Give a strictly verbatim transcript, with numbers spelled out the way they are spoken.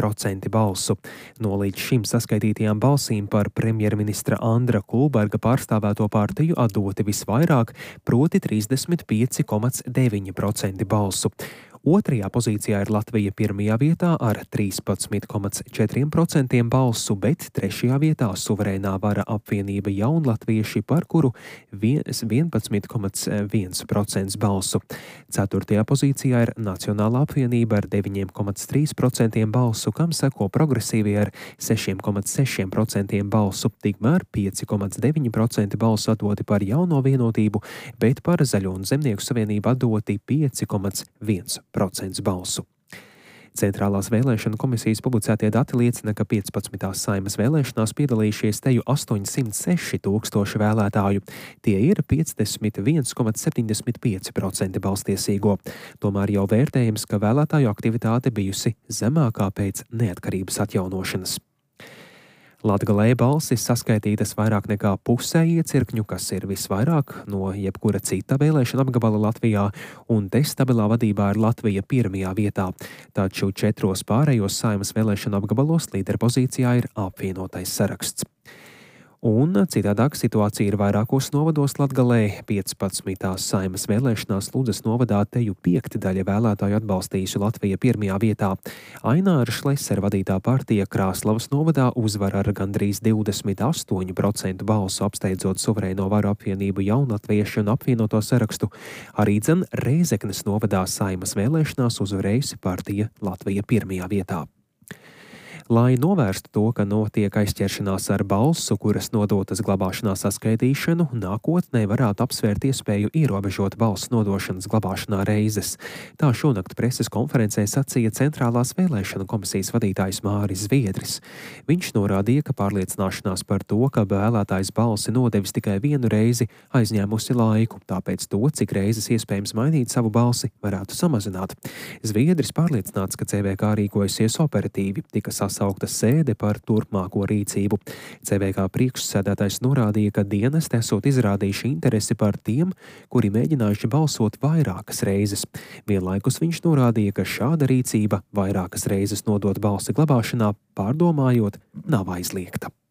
procenti balsu. No līdz šim saskaitītajām balsīm par premjerministra Andra Kulberga pārstāvēto partiju atdoti visvairāk, proti trīsdesmit pieci komats deviņi procenti balsu. Otrajā pozīcijā ir Latvija pirmajā vietā ar trīspadsmit komats četri procenti balsu, bet trešajā vietā suverēnā vara apvienība Jaunlatvieši, par kuru vienpadsmit komats viens procents balsu. Ceturtajā pozīcijā ir Nacionālā apvienība ar deviņi komats trīs procenti balsu, kam seko progresīvie ar seši komats seši procenti balsu, tikmēr pieci komats deviņi procenti balsu atdoti par Jauno vienotību, bet par Zaļo un Zemnieku savienību atdoti pieci komats viens procents balsu. Centrālās vēlēšanu komisijas publicētie dati liecina, ka piecpadsmitās Saeimas vēlēšanās piedalījušies teju astoņsimt seši tūkstoši vēlētāju. Tie ir piecdesmit viens komats septiņdesmit pieci procenti balstiesīgo. Tomēr jau vērtējams, ka vēlētāju aktivitāte bijusi zemākā pēc neatkarības atjaunošanas. Latgalē balsis saskaitītas vairāk nekā pusē iecirkņu, kas ir visvairāk no jebkura cita vēlēšana apgabala Latvijā, un te stabilā vadībā ir Latvija pirmajā vietā. Taču četros pārējos Saeimas vēlēšana apgabalos līderpozīcijā ir apvienotais saraksts. Un citādāka situācija ir vairākos novados Latgalē. piecpadsmitās Saeimas vēlēšanās Ludzas novadā teju piektdaļa vēlētāju atbalstījusi Latvija pirmajā vietā. Aināra Šlesera vadītā partija Krāslavas novadā uzvar ar gandrīz divdesmit astoņu procentu balsu, apsteidzot suverēno varu apvienību Jaunatviešu un apvienoto sarakstu. Arī dzen Rēzeknes novadā Saeimas vēlēšanās uzvarējusi partija Latvija pirmajā vietā. Lai novērstu to, ka notiek aizķeršanās ar balsu, kuras nodotas glabāšanā saskaitīšanu, nākotnē varētu apsvērt iespēju ierobežot balsu nodošanas glabāšanā reizes. Tā šonakt preses konferencē sacīja Centrālās vēlēšanu komisijas vadītājs Māris Zviedris. Viņš norādīja, ka pārliecināšanās par to, ka vēlētājs balsi nodevis tikai vienu reizi, aizņēmusi laiku, tāpēc to, cik reizes iespējams mainīt savu balsi, varētu samazināt. Zviedris pārliecināts, ka C V K rīkojasies operatīvi, tika sas saukta sēde par turpmāko rīcību. C V K priekšsēdētājs norādīja, ka dienesti esot izrādījuši interesi par tiem, kuri mēģinājuši balsot vairākas reizes. Vienlaikus viņš norādīja, ka šāda rīcība vairākas reizes nodot balsi glabāšanā, pārdomājot, nav aizliegta.